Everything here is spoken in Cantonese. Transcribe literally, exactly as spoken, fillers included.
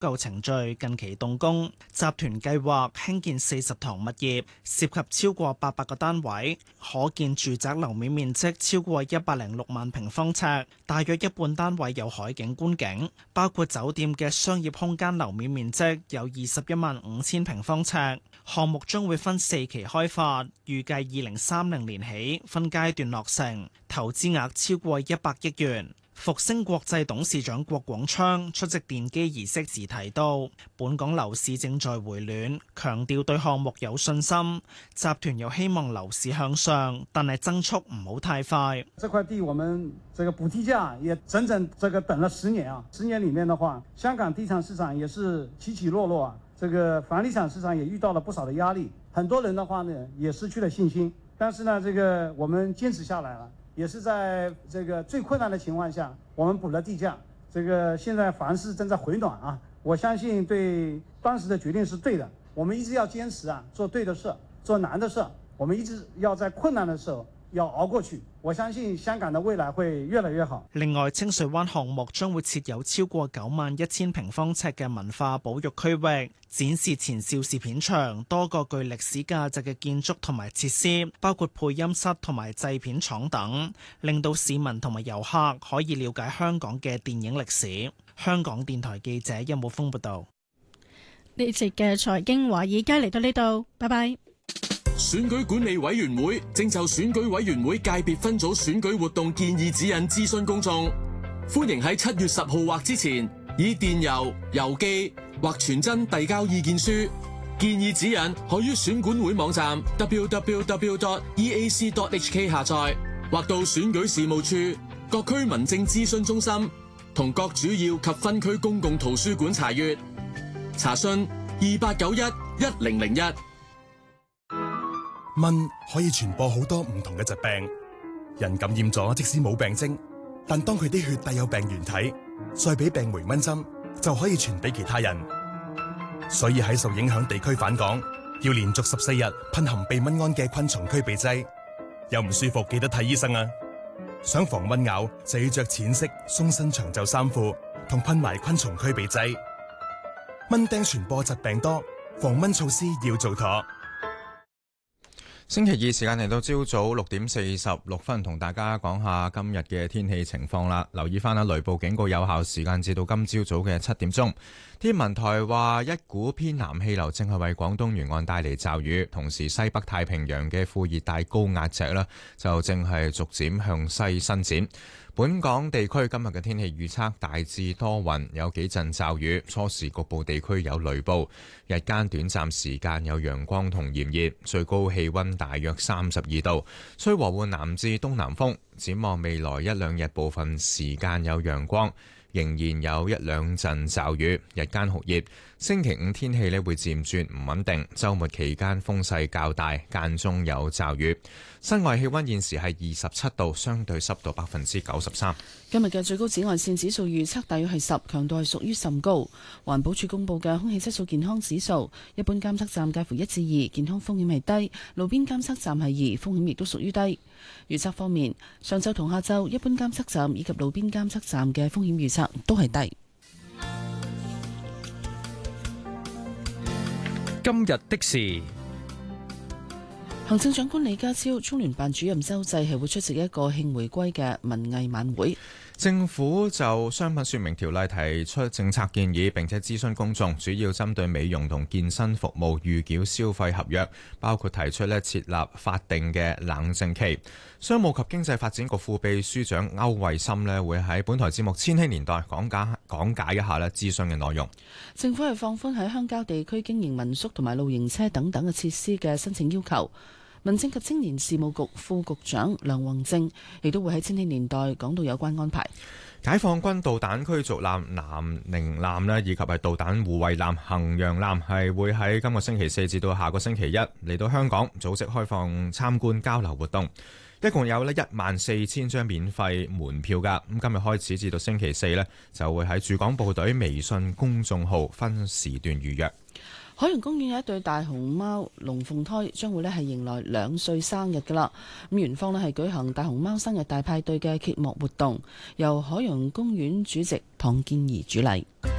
夠程序，近期動工。集團計劃興建四十幢物業，涉及超過八百個單位，可建住宅樓面面積超過一百零六萬平方尺，大約一半單位有海景觀景，包括酒店嘅商業空間樓面面積有二十一萬五千平方尺。項目將會分四期開發，預計二零三零年起分階段落成，投資額超過一百億元。復星國際董事長郭廣昌出席奠基儀式時提到，本港樓市正在回暖，強調對項目有信心。集團又希望樓市向上，但係增速唔好太快。 這塊地我們這個補地價也整整這個等了十年啊，十年裡面的話，香港地產市場也是起起落落啊，這個房地產市場也遇到了不少的壓力，很多人的話呢也失去了信心，但是呢，這個我們堅持下來了。也是在這個最困難的情況下，我們補了地價。這個現在房市正在回暖啊，我相信對當時的決定是對的。我們一直要堅持啊，做對的事，做難的事。我們一直要在困難的時候要熬過去。我相信香港的未來會越來越好。 另外，清水灣項目將會設有超過九萬一千平方尺嘅文化保育區域，展示前邵氏片場多個具歷史價值嘅建築同埋設施，包括配音室同埋製片廠等，令到市民同埋遊客可以了解香港嘅電影歷史。香港電台記者任武峰報道。 呢節嘅財經華爾街嚟到呢度，拜拜。 選舉管理委員會正就選舉委員會界別分組選舉活動建議指引諮詢公眾，歡迎喺七月十號或之前以電郵、郵寄或傳真遞交意見書。建議指引可於選管會網站 double-u double-u double-u dot e a c dot h k 下載，或到選舉事務處、各區民政諮詢中心同各主要及分區公共圖書館查閱。查詢二八九一一零零一。 蚊可以傳播好多唔同嘅疾病，人感染咗即使冇病徵，但當佢啲血帶有病原體，再俾病媒蚊針，就可以傳俾其他人。所以喺受影響地區返港，要連續十四日噴含避蚊胺嘅昆蟲驅鼻劑。有唔舒服記得睇醫生啊！想防蚊咬就要着淺色鬆身長袖衫褲，同噴埋昆蟲驅鼻劑。蚊叮傳播疾病多，防蚊措施要做妥。 星期二時間嚟到朝早六點四十六分，同大家講下今日嘅天氣情況啦。留意翻啦，雷暴警告有效時間至到今朝早嘅七點鐘。天文台話，一股偏南氣流正係為廣東沿岸帶嚟驟雨，同時西北太平洋嘅副熱帶高壓脊呢就正係逐漸向西伸展。本港地區今日嘅天氣預測大致多雲，有幾陣驟雨，初時局部地區有雷暴，日間短暫時間有陽光同炎熱，最高氣溫大約三十二度，吹和緩南至東南風。展望未來一兩日部分時間有陽光，仍然有一兩陣驟雨，日間酷熱。星期五天氣呢會漸轉唔穩定，週末期間風勢較大，間中有驟雨。室外氣溫現時係二十七度，相對濕度百分之九十三。 今日嘅最高紫外線指數預測大約係十，強度係屬於甚高。環保署公布嘅空氣質素健康指數，一般監測站介乎一至二，健康風險係低；路邊監測站係二，風險亦都屬於低。預測方面，上晝同下晝一般監測站以及路邊監測站嘅風險預測都係低。 今日的事， 行政長官李家超、中聯辦主任周濟係會出席一個慶回歸嘅文藝晚會。 政府就商品說明條例提出政策建議，並且諮詢公眾，主要針對美容同健身服務預繳消費合約，包括提出咧設立法定嘅冷靜期。商務及經濟發展局副秘書長歐惠森咧會喺本台節目《千禧年代》講解講解一下咧諮詢嘅內容。 政府係放寬喺鄉郊地區經營民宿同埋露營車等等嘅設施嘅申請要求。民政及青年事務局副局長梁宏正亦都會喺千禧年代講到有關安排。 解放軍導彈驅逐艦南寧艦咧，以及係導彈護衛艦衡陽艦係會喺今個星期四至到下個星期一嚟到香港組織開放參觀交流活動，一共有咧一萬四千張免費門票噶。咁今日開始至到星期四咧，就會喺駐港部隊微信公眾號分時段預約。 海洋公園有一對大熊貓龍鳳胎將會咧係迎來兩歲生日㗎喇，咁園方咧係舉行大熊貓生日大派對嘅揭幕活動，由海洋公園主席唐建儀主禮。